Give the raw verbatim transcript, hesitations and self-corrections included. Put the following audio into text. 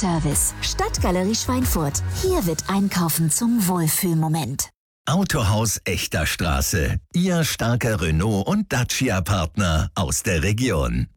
Service. Stadtgalerie Schweinfurt. Hier wird Einkaufen zum Wohlfühlmoment. Autohaus Echter Straße. Ihr starker Renault- und Dacia-Partner aus der Region.